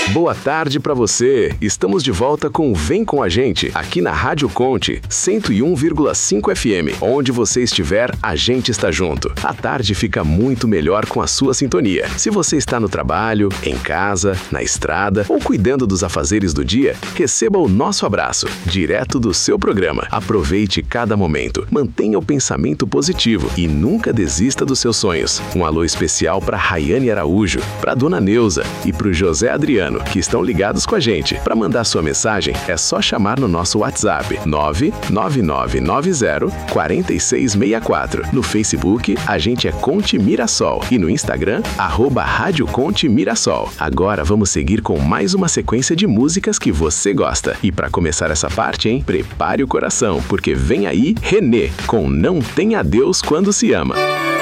Boa tarde para você. Estamos de volta com Vem com a gente, aqui na Rádio Conte 101,5 FM. Onde você estiver, a gente está junto. A tarde fica muito melhor com a sua sintonia. Se você está no trabalho, em casa, na estrada ou cuidando dos afazeres do dia, receba o nosso abraço, direto do seu programa. Aproveite cada momento, mantenha o pensamento positivo e nunca desista dos seus sonhos. Um alô especial para Rayane Araújo, para Dona Neuza e para o José Adriano, que estão ligados com a gente. Para mandar sua mensagem, é só chamar no nosso WhatsApp 99990-4664. No Facebook, a gente é Conte Mirassol e no Instagram, @Rádio Conte Mirassol. Agora vamos seguir com mais uma sequência de músicas que você gosta. E para começar essa parte, hein, prepare o coração, porque vem aí Renê, com Não Tem Adeus Quando Se Ama.